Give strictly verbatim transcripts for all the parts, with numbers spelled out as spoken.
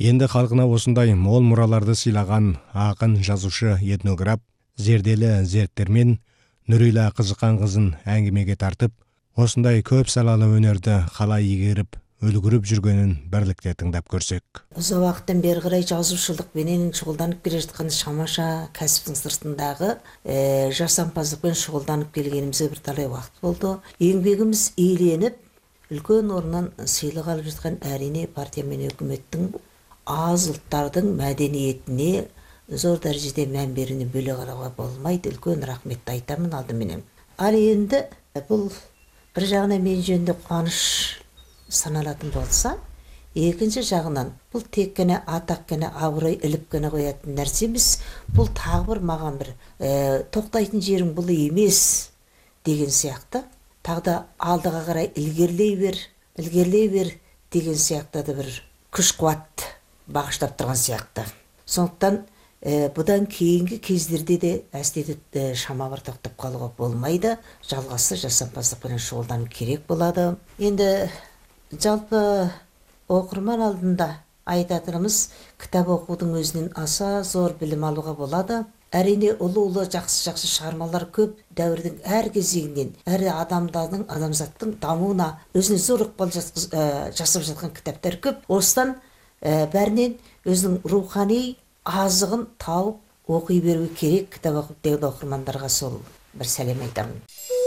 Енді халқына осындай мол мұраларды сыйлаған ақын, жазушы, этнограф зерделі зерттермен Нүрила Қызыққан қызын әңгімеге тартып, осындай көп салалы өнерді қалай игеріп, үлгіріп жүргенін бірлікте тыңдап көрсек. Ұзақ уақыттан бері қарай жазушылық менен шұғылданып келе жатқан шамаша кәсіптің сыртындағы ә, жасампаздықпен шұғылданып келгенімізге бір талай уақыт болды. Еңбегіміз еленіп, үлкен орнынан сыйлық алып жатқан әрине партия мен үкіметтің аз ұлттардың мәдениетіне зор дәрежеде мән беруіне бөле қарауға болмайды. Үлкен рахметті айтамын алдыменен. Ал енді бұл бір жағынан мен жөнінде қуаныш саналатын болса, екінші жағынан бұл тек қана атақ қана абырой іліп қана қоятын нәрсе емес. Бұл тағы бір маған бір ә, тоқтайтын жерің бұл емес деген сияқты. Тағы да алдыға қарай ілгерлей бер, ілгерлей бер деген сияқты да бір күш қуат бағыштап тұрған сияқты. Сондықтан ә, бұдан кейінгі кездерде де әстеді ә, шама бір тоқтап қалуға болмайды. Жалғасы жасампаздықпен шұғылданып керек болады. Енді жалпы оқырман алдында айтатынымыз, кітап оқудың өзінен аса зор білім алуға болады. Әрине ұлы-ұлы жақсы-жақсы шығармалар көп. Дәуірдің әр кезеңінен, әр адамдардың, адамзаттың дамуына өзіне зор ықпал ә, жасап жатқан кітаптар көп. Осыдан ә, бәрінен өзінің рухани азығын тауып оқи беру керек. Кітап оқып деген оқырмандарға сол бір сәлем айтамын.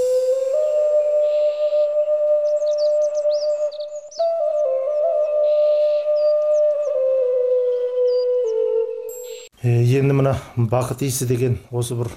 Енді мына бақыт иісі деген осы бір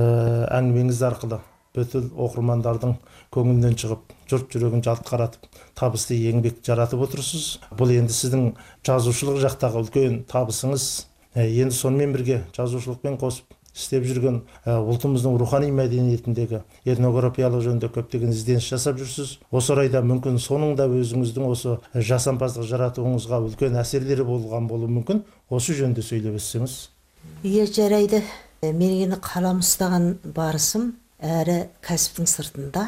ә, әңгімеңіз арқылы бүткіл оқырмандардың көңілінен шығып, жұрт жүрегін жалт қаратып, табысты еңбек жаратып отырсыз. Бұл енді сіздің жазушылық жақтағы үлкен табысыңыз. Ә, енді сонымен бірге жазушылықпен қосып істеп жүрген ә, ұлтымыздың рухани мәдениетіндегі этнографиялық жөнінде көптеген ізденіс жасап жүрсіз. Осы орайда мүмкін соның да өзіңіздің осы жасампаздық жаратуыңызға үлкен әсерлері болған болуы мүмкін. Осы жөнінде сөйлеп өтсеңіз. Иә, жарайды. Мен енді қалам ұстаған барысым әрі кәсіптің сыртында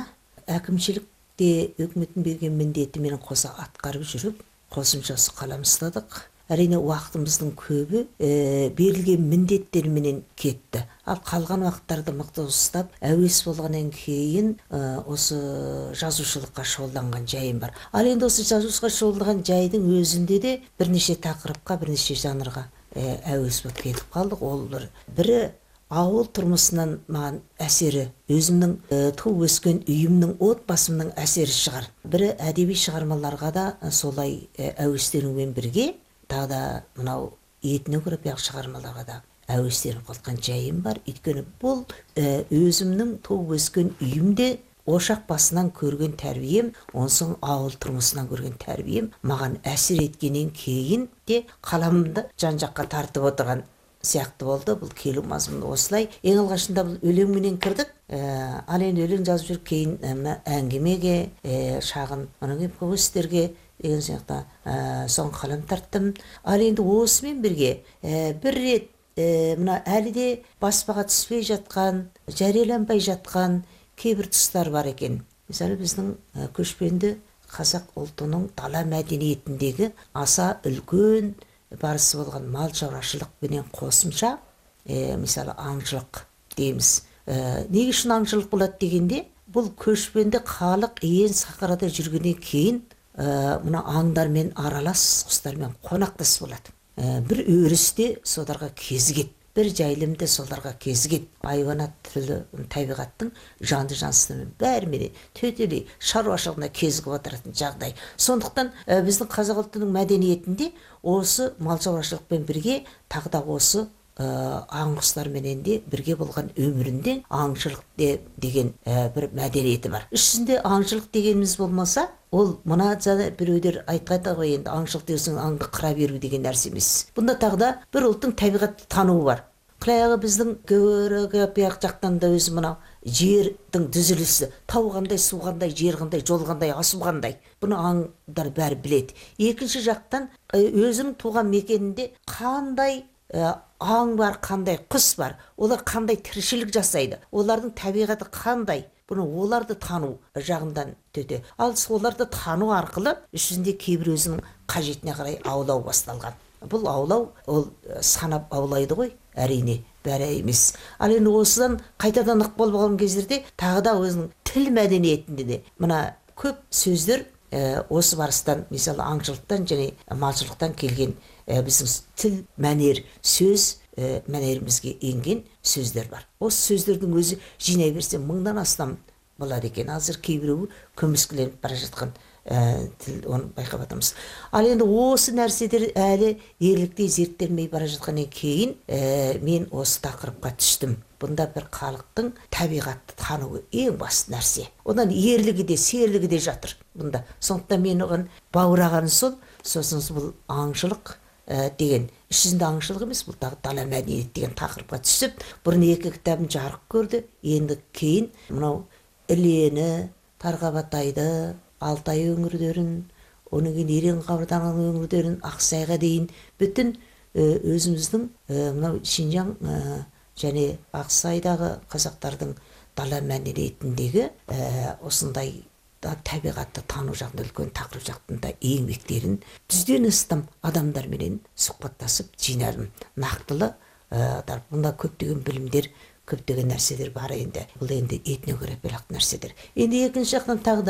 әкімшілікте үкіметтің берген міндеті менен қоса атқарып жүріп, қосымшасы қалам ұстадық. Әрине уақытымыздың көбі ә, берілген міндеттерменен кетті. Ал қалған уақыттарды мықты ұстап, әуес болғаннан кейін ә, осы жазушылыққа шұғылданған жайым бар. Ал енді осы жазушылыққа шұғылданған жайдың өзінде де бірнеше тақырыпқа, бірнеше жанрға ә, әуес болып кетіп қалдық. Ол бір бірі ауыл тұрмысынан маған әсері, өзімнің ә, туып өскен үйімнің, отбасымның әсері шығар. Бірі әдеби шығармаларға да солай ә, әуестенумен бірге, тағы да мынау этнографиялық шығармаларға да әуестеніп қалған жайым бар. Өйткені бұл ә, өзімнің туып өскен үйімде ошақ басынан көрген тәрбием, онсын ауыл тұрмысынан көрген тәрбием маған әсер еткеннен кейін де қаламымды жан-жаққа тартып отырған сияқты болды. Бұл келу мазмұны осылай. Ең алғашында бұл өлеңменен кірдік. Ә, ал енді өлең жазып жүріп кейін ә, әңгімеге, ә, шағын мұның повестерге деген сияқты ә, соң қалам тарттым. Ал енді осымен бірге ә, бір рет ә, мына әлі де баспаға түспей жатқан, жарияланбай жатқан кейбір тұстар бар екен. Мысалы біздің ә, көшпенді қазақ ұлтының дала мәдениетіндегі аса үлкен барысы болған мал шаруашылықпенен қосымша ә, мысалы аңшылық дейміз. Ә, неге үшін аңшылық болады дегенде, бұл көшпенді халық ең сахарада жүргеннен кейін ә, мына аңдармен аралас, құстармен қонақтас болады. Ә, бір өрісте соларға кезігеді, бір жайылымда соларға кезігеді. Айуанат тілі табиғаттың жанды жансының бәріменен төтелей шаруашылығына кезігіп отыратын жағдай. Сондықтан ә, біздің қазақ ұлтының мәдениетінде осы мал шаруашылықпен бірге тағы да осы аң құстарменен де бірге болған өмірінде аңшылық де, деген ә, бір мәдениеті бар. Ішінде аңшылық дегеніміз болмаса, ол мына біреулер айтқанда ғой, енді аңшылық деген аңды қыра беру деген нәрсе емес. Бұнда тағы да бір ұлттың табиғатты тануы бар. Қылаяғы біздің географиялық жақтан да өзі мынау жердің түзілісі, тау қандай, су қандай, жер қандай, жол қандай, асу қандай. Бұны аңдар бәрі біледі. Екінші жақтан өзім туған мекенінде қандай аң бар, қандай құс бар, олар қандай тіршілік жасайды, олардың табиғаты қандай, бұны оларды тану жағынан төте. Ал оларды тану арқылы ішінде кейбір өзінің қажетіне қарай аулау басталған. бұл аулау ол санап аулайды ғой, әрине бәрі емес. Ал енді осыдан қайтадан ықпал болған кездерде тағы да өзінің тіл мәдениетінде де мына көп сөздер осы барыстан, мысалы аңшылықтан және малшылықтан келген біздің тіл мәнер, сөз мәнерімізге енген сөздер бар. Осы сөздердің өзі жинай берсе мыңнан астам болады екен. Азыр кейбіреуі көмескіленіп бара жатқан тіл, оны байқап жатырмыз. Ал енді осы нәрселер әлі ерлікте зерттелмей бара жатқаннан кейін мен осы тақырыпқа түстім. Бұнда бір халықтың табиғатты тануы ең басты нәрсе. Одан ерлігі де, серлігі де жатыр бұнда. Сондықтан мен оған баураған сол, сосын бұл аңшылық деген, іс жүзінде аңшылық емес, бұл тағы дала мәдениеті деген тақырыпқа түсіп, бұрын екі кітабым жарық көрді. Енді кейін мынау Ілені, Тарқабатайды, Алтай өңірлерін, оның кейін Ерен Қабырдан өңірлерін, Ақсайға дейін бүтін өзіміздің мынау Шинжаң және Ақсайдағы қазақтардың дала мәдениетіндегі осындай табиғатты тану жағында үлкен тақырып жағында еңбектерін жүзден астам адамдарменен сұхбаттасып жинадым. Нақтылы бұнда көптеген білімдер, көптеген нәрселер бар енді. Бұл енді этнографиялық нәрселер. Енді екінші жақтан тағы да